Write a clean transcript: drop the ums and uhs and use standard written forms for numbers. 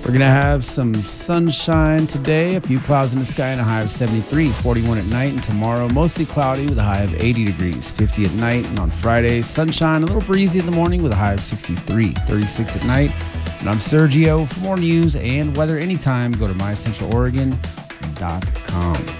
We're going to have some sunshine today, a few clouds in the sky and a high of 73, 41 at night. And tomorrow, mostly cloudy with a high of 80 degrees, 50 at night. And on Friday, sunshine, a little breezy in the morning with a high of 63, 36 at night. And I'm Sergio. For more news and weather anytime, go to mycentraloregon.com.